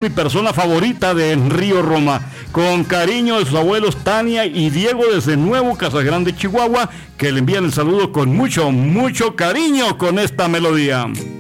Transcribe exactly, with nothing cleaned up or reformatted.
mi persona favorita de Río Roma. Con cariño de sus abuelos Tania y Diego desde Nuevo Casagrande, Chihuahua, que le envían el saludo con mucho, mucho cariño con esta melodía.